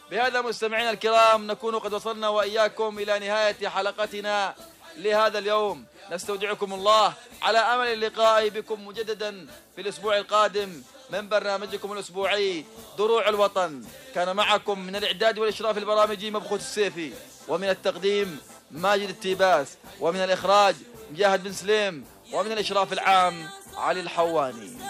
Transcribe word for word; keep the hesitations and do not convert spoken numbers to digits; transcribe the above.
بهذا مستمعينا الكرام نكون قد وصلنا وإياكم إلى نهاية حلقتنا لهذا اليوم. نستودعكم الله على أمل اللقاء بكم مجددا في الأسبوع القادم من برنامجكم الأسبوعي دروع الوطن. كان معكم من الإعداد والإشراف البرامجي مبخوت السيفي، ومن التقديم ماجد التيباس، ومن الإخراج مجاهد بن سليم، ومن الإشراف العام علي الحواني.